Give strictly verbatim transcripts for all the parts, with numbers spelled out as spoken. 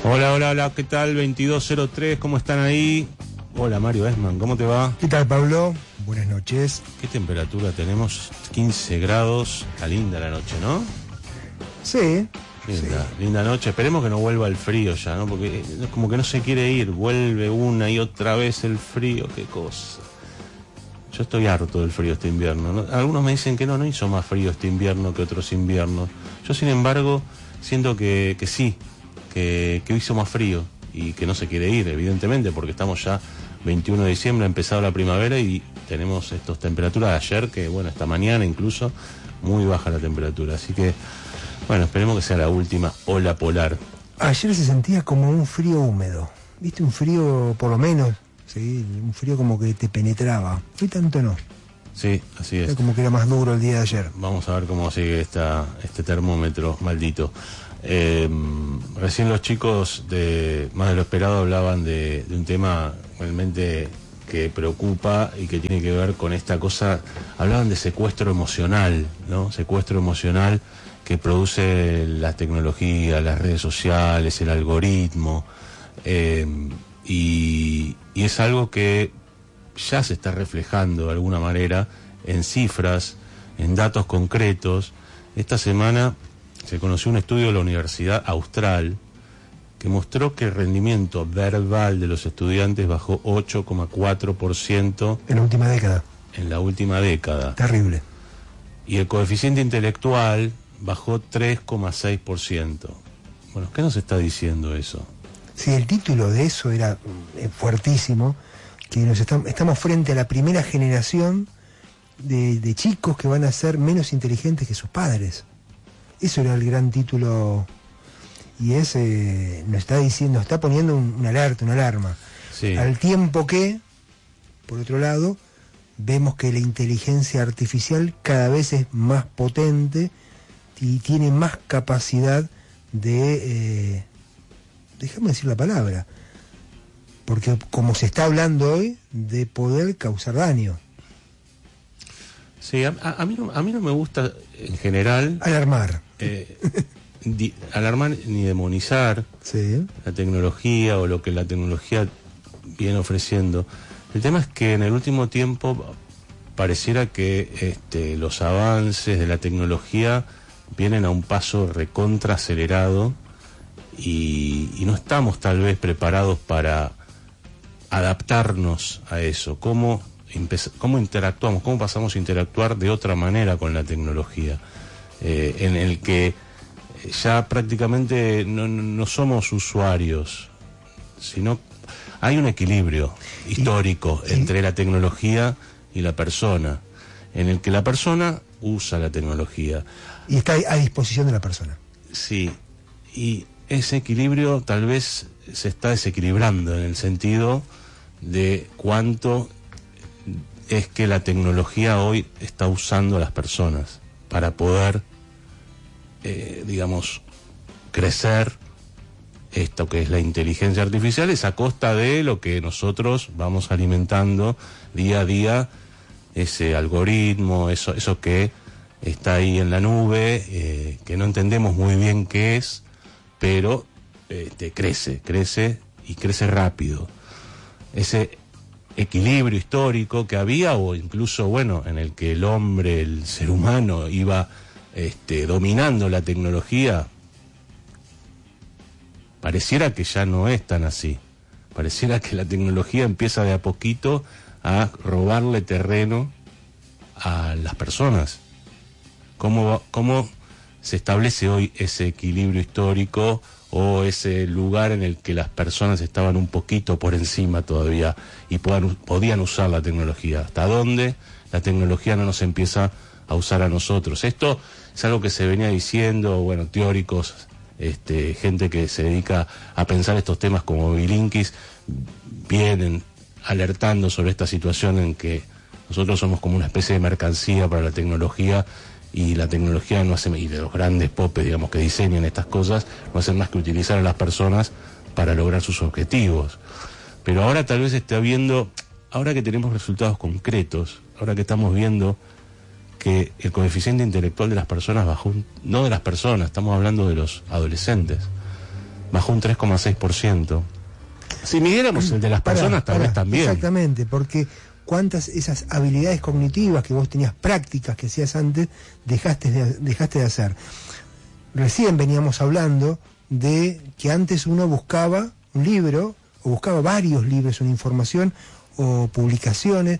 Hola, hola, hola, ¿qué tal? veintidós cero tres, ¿cómo están ahí? Hola, Mario Esman, ¿cómo te va? ¿Qué tal, Pablo? Buenas noches. ¿Qué temperatura tenemos? quince grados, está linda la noche, ¿no? Sí. Linda, sí. linda noche, esperemos que no vuelva el frío ya, ¿no? Porque es como que no se quiere ir, vuelve una y otra vez el frío, qué cosa. Yo estoy harto del frío este invierno, ¿no? Algunos me dicen que no, no hizo más frío este invierno que otros inviernos. Yo, sin embargo, siento que, que sí, que, que hizo más frío y que no se quiere ir, evidentemente, porque estamos ya veintiuno de diciembre, ha empezado la primavera y tenemos estas temperaturas de ayer, que bueno, esta mañana incluso, muy baja la temperatura. Así que, bueno, esperemos que sea la última ola polar. Ayer se sentía como un frío húmedo, ¿viste? Un frío, por lo menos, ¿sí? Un frío como que te penetraba. Hoy tanto no. Sí, así es. Era como que era más duro el día de ayer. Vamos a ver cómo sigue esta, este termómetro maldito. Eh, recién los chicos de Más de lo Esperado hablaban de, de un tema realmente que preocupa y que tiene que ver con esta cosa. Hablaban de secuestro emocional, ¿no? Secuestro emocional que produce la tecnología, las redes sociales, el algoritmo, eh, y, y es algo que ya se está reflejando de alguna manera en cifras, en datos concretos. Esta semana se conoció un estudio de la Universidad Austral que mostró que el rendimiento verbal de los estudiantes bajó ocho coma cuatro por ciento en la última década. En la última década. Terrible. Y el coeficiente intelectual bajó tres coma seis por ciento. Bueno, ¿qué nos está diciendo eso? Sí, el título de eso era eh, fuertísimo, que nos estamos, estamos frente a la primera generación de, de chicos que van a ser menos inteligentes que sus padres. Eso era el gran título, y ese nos está diciendo, nos está poniendo un, un alerta, una alarma. Sí. Al tiempo que, por otro lado, vemos que la inteligencia artificial cada vez es más potente y tiene más capacidad de, eh, déjame decir la palabra, porque como se está hablando hoy, de poder causar daño. Sí, a, a, mí, no, a mí no me gusta en general... Alarmar. Eh, di, alarmar ni demonizar sí. la tecnología o lo que la tecnología viene ofreciendo. El tema es que en el último tiempo pareciera que este, los avances de la tecnología vienen a un paso recontra acelerado y, y no estamos tal vez preparados para adaptarnos a eso. ¿Cómo, cómo interactuamos? ¿Cómo pasamos a interactuar de otra manera con la tecnología? Eh, en el que ya prácticamente no, no somos usuarios, sino hay un equilibrio histórico ¿Sí? entre la tecnología y la persona, en el que la persona usa la tecnología. Y está a disposición de la persona. Sí, y ese equilibrio tal vez se está desequilibrando en el sentido de cuánto es que la tecnología hoy está usando a las personas para poder, eh, digamos, crecer esto que es la inteligencia artificial, es a costa de lo que nosotros vamos alimentando día a día, ese algoritmo, eso, eso que está ahí en la nube, eh, que no entendemos muy bien qué es, pero este, crece, crece y crece rápido. Ese equilibrio histórico que había, o incluso, bueno, en el que el hombre, el ser humano, iba este, dominando la tecnología, pareciera que ya no es tan así. Pareciera que la tecnología empieza de a poquito a robarle terreno a las personas. ¿Cómo, cómo se establece hoy ese equilibrio histórico o ese lugar en el que las personas estaban un poquito por encima todavía y puedan, podían usar la tecnología? ¿Hasta dónde la tecnología no nos empieza a usar a nosotros? Esto es algo que se venía diciendo, bueno, teóricos, este, gente que se dedica a pensar estos temas como Bilinkis, vienen alertando sobre esta situación en que nosotros somos como una especie de mercancía para la tecnología, y la tecnología no hace, y de los grandes popes, digamos, que diseñan estas cosas, no hacen más que utilizar a las personas para lograr sus objetivos. Pero ahora tal vez está viendo, ahora que tenemos resultados concretos, ahora que estamos viendo que el coeficiente intelectual de las personas bajó, no de las personas, estamos hablando de los adolescentes, bajó un tres coma seis por ciento. Si midiéramos el de las personas, Pará, tal pará, vez también. Exactamente, porque cuántas esas habilidades cognitivas que vos tenías, prácticas que hacías antes, dejaste de, dejaste de hacer. Recién veníamos hablando de que antes uno buscaba un libro, o buscaba varios libros, una información, o publicaciones.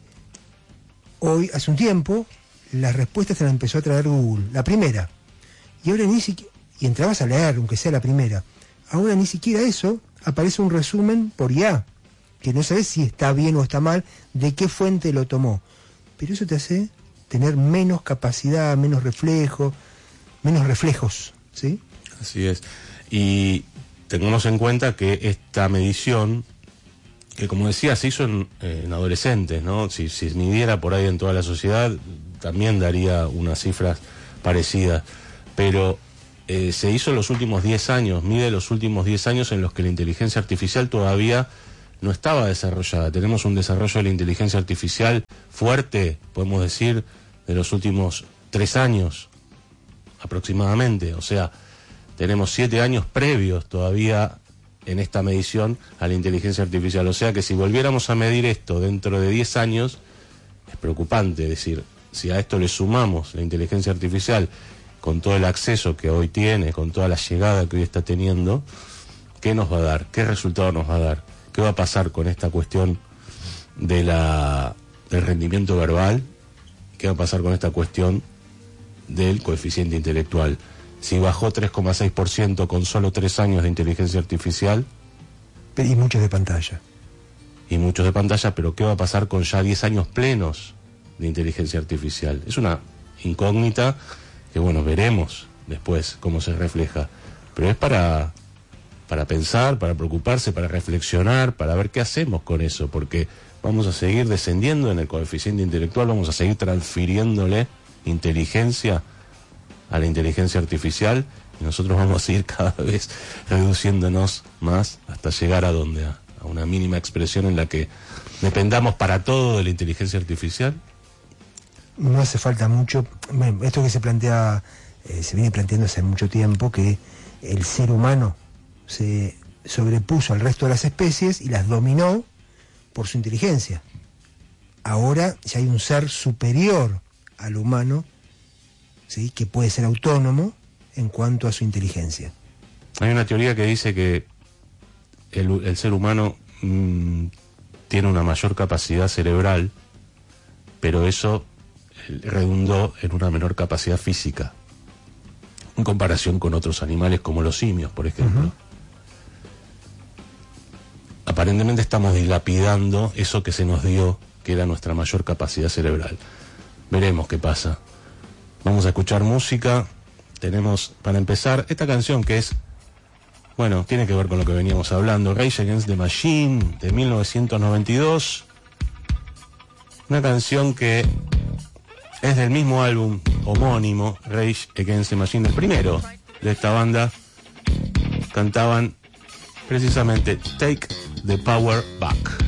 Hoy, hace un tiempo, las respuestas te las empezó a traer Google, la primera. Y ahora ni siquiera, y entrabas a leer, aunque sea la primera. Ahora ni siquiera eso, aparece un resumen por I A, que no sabes si está bien o está mal, de qué fuente lo tomó. Pero eso te hace tener menos capacidad, menos reflejo, menos reflejos, ¿sí? Así es. Y tengamos en cuenta que esta medición, que como decía, se hizo en, en adolescentes, ¿no? Si, si midiera por ahí en toda la sociedad, también daría unas cifras parecidas. Pero eh, se hizo en los últimos diez años, mide los últimos diez años en los que la inteligencia artificial todavía no estaba desarrollada. Tenemos un desarrollo de la inteligencia artificial fuerte, podemos decir, de los últimos tres años aproximadamente. O sea, tenemos siete años previos todavía en esta medición a la inteligencia artificial. O sea que si volviéramos a medir esto dentro de diez años, es preocupante. Es decir, si a esto le sumamos la inteligencia artificial con todo el acceso que hoy tiene, con toda la llegada que hoy está teniendo, ¿qué nos va a dar? ¿Qué resultado nos va a dar? ¿Qué va a pasar con esta cuestión de la, del rendimiento verbal? ¿Qué va a pasar con esta cuestión del coeficiente intelectual? Si bajó tres coma seis por ciento con solo tres años de inteligencia artificial. Y muchos de pantalla. Y muchos de pantalla, pero ¿qué va a pasar con ya diez años plenos de inteligencia artificial? Es una incógnita que, bueno, veremos después cómo se refleja. Pero es para, para pensar, para preocuparse, para reflexionar, para ver qué hacemos con eso, porque vamos a seguir descendiendo en el coeficiente intelectual, vamos a seguir transfiriéndole inteligencia a la inteligencia artificial, y nosotros vamos a seguir cada vez reduciéndonos más hasta llegar a donde, a, a una mínima expresión en la que dependamos para todo de la inteligencia artificial. No hace falta mucho. Bueno, esto que se plantea, eh, se viene planteando hace mucho tiempo, que el ser humano se sobrepuso al resto de las especies y las dominó por su inteligencia. Ahora ya hay un ser superior al humano, ¿sí?, que puede ser autónomo en cuanto a su inteligencia. Hay una teoría que dice que el, el ser humano mmm, tiene una mayor capacidad cerebral, pero eso redundó en una menor capacidad física, en comparación con otros animales como los simios, por ejemplo. Uh-huh. Aparentemente estamos dilapidando eso que se nos dio, que era nuestra mayor capacidad cerebral. Veremos qué pasa. Vamos a escuchar música. Tenemos, para empezar, esta canción que es, bueno, tiene que ver con lo que veníamos hablando, Rage Against the Machine, de mil novecientos noventa y dos. Una canción que es del mismo álbum homónimo, Rage Against the Machine, el primero de esta banda. Cantaban precisamente Take the Power Back.